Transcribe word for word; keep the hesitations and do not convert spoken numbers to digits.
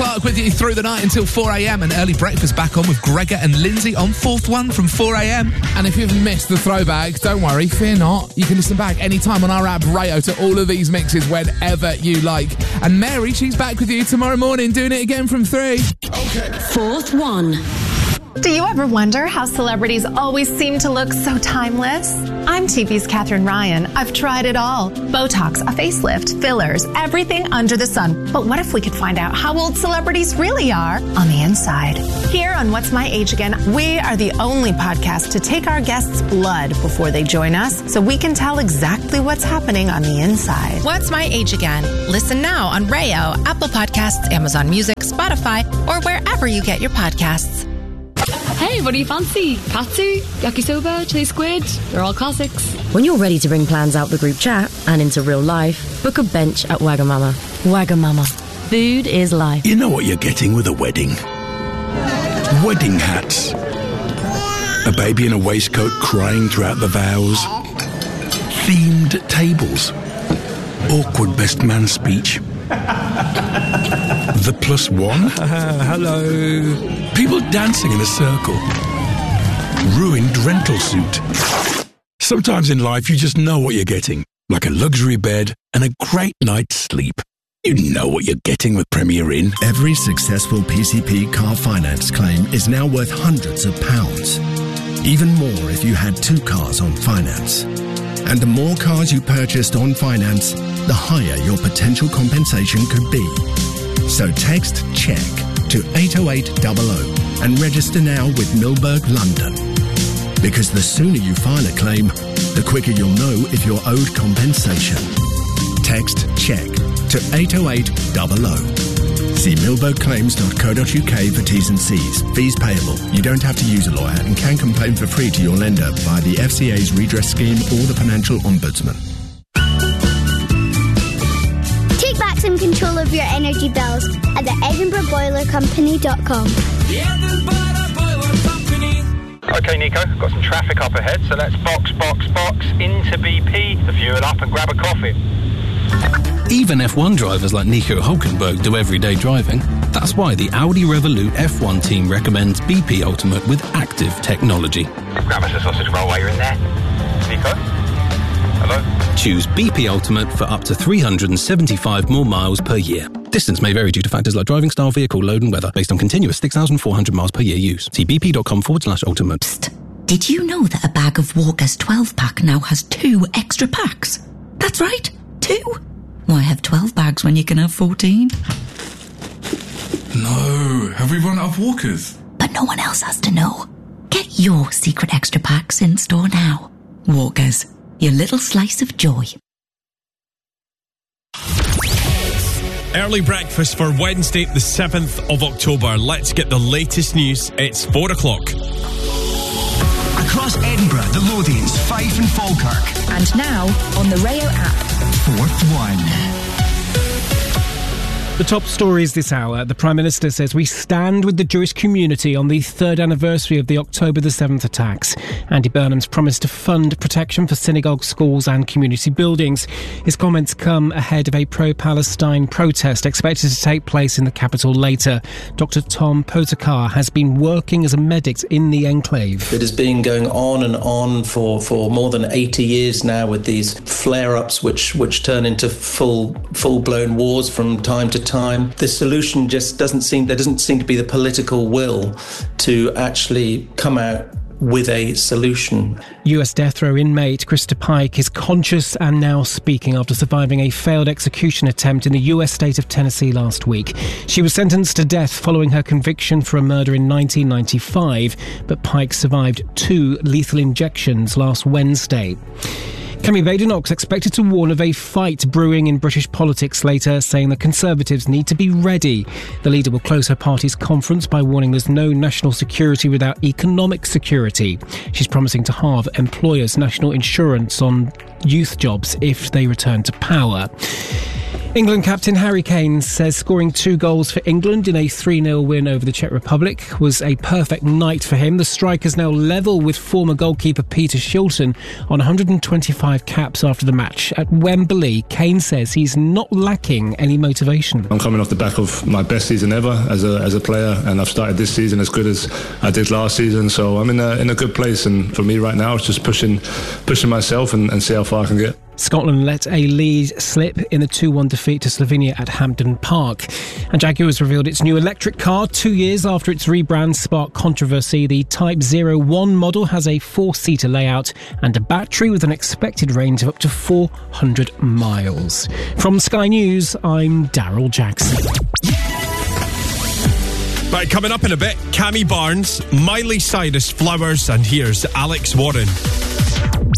Mark with you through the night until four a.m. and early breakfast back on with Gregor and Lindsay on Fourth One from four a.m. And if you've missed the throwback, don't worry, fear not. You can listen back anytime on our app Rayo to all of these mixes whenever you like. And Mary, she's back with you tomorrow morning doing it again from three. Okay. Fourth One. Do you ever wonder how celebrities always seem to look so timeless? I'm T V's Catherine Ryan. I've tried it all. Botox, a facelift, fillers, everything under the sun. But what if we could find out how old celebrities really are on the inside? Here on What's My Age Again, we are the only podcast to take our guests' blood before they join us so we can tell exactly what's happening on the inside. What's My Age Again? Listen now on Rayo, Apple Podcasts, Amazon Music, Spotify, or wherever you get your podcasts. Hey, what do you fancy? Katsu, yakisoba, chili squid, they're all classics. When you're ready to bring plans out the group chat and into real life, book a bench at Wagamama. Wagamama. Food is life. You know what you're getting with a wedding? Wedding hats. A baby in a waistcoat crying throughout the vows. Themed tables. Awkward best man speech. The plus one? Uh, hello. People dancing in a circle. Ruined rental suit. Sometimes in life you just know what you're getting. Like a luxury bed and a great night's sleep. You know what you're getting with Premier Inn. Every successful P C P car finance claim is now worth hundreds of pounds. Even more if you had two cars on finance. And the more cars you purchased on finance, the higher your potential compensation could be. So text CHECK to eight oh eight hundred and register now with Milberg London. Because the sooner you file a claim, the quicker you'll know if you're owed compensation. Text CHECK to eight oh eight hundred. See milberg claims dot co dot uk for T's and C's. Fees payable. You don't have to use a lawyer and can complain for free to your lender via the F C A's redress scheme or the Financial Ombudsman. Take back some control of your energy bills at the edinburgh boiler company dot com. The Edinburgh Boiler Company. Okay, Nico, got some traffic up ahead, so let's box, box, box into B P, to fuel up and grab a coffee. Even F one drivers like Nico Hulkenberg do everyday driving. That's why the Audi Revolut F one team recommends B P Ultimate with active technology. Grab us a sausage roll while you're in there. Nico? Hello? Choose B P Ultimate for up to three hundred seventy-five more miles per year. Distance may vary due to factors like driving style, vehicle load and weather, based on continuous six thousand four hundred miles per year use. See bp.com forward slash ultimate. Psst. Did you know that a bag of Walker's twelve pack now has two extra packs? That's right, two. Why have twelve bags when you can have fourteen? No, have we run out of Walkers? But no one else has to know. Get your secret extra packs in store now. Walkers, your little slice of joy. Early breakfast for Wednesday, the seventh of October. Let's get the latest news. It's four o'clock. Across Edinburgh, the Lothians, Fife and Falkirk. And now on the Rayo app. Fourth One. The top stories this hour. The Prime Minister says we stand with the Jewish community on the third anniversary of the October the seventh attacks. Andy Burnham's promised to fund protection for synagogues, schools and community buildings. His comments come ahead of a pro-Palestine protest expected to take place in the capital later. Doctor Tom Potakar has been working as a medic in the enclave. It has been going on and on for, for more than eighty years now, with these flare-ups which, which turn into full, full-blown wars from time to time. time. The solution just doesn't seem, there doesn't seem to be the political will to actually come out with a solution. U S death row inmate Krista Pike is conscious and now speaking after surviving a failed execution attempt in the U S state of Tennessee last week. She was sentenced to death following her conviction for a murder in nineteen ninety-five, but Pike survived two lethal injections last Wednesday. Kemi Badenoch's expected to warn of a fight brewing in British politics later, saying the Conservatives need to be ready. The leader will close her party's conference by warning there's no national security without economic security. She's promising to halve employers' national insurance on youth jobs if they return to power. England captain Harry Kane says scoring two goals for England in a three nil win over the Czech Republic was a perfect night for him. The striker's now level with former goalkeeper Peter Shilton on one hundred twenty-five caps after the match. At Wembley, Kane says he's not lacking any motivation. I'm coming off the back of my best season ever as a as a player, and I've started this season as good as I did last season, so I'm in a in a good place, and for me right now it's just pushing pushing myself and, and see how far I can get. Scotland let a lead slip in the two one defeat to Slovenia at Hampden Park. And Jaguar's revealed its new electric car two years after its rebrand sparked controversy. The Type zero one model has a four-seater layout and a battery with an expected range of up to four hundred miles. From Sky News, I'm Daryl Jackson. Right, coming up in a bit, Cammy Barnes, Miley Cyrus, Flowers, and here's Alex Warren.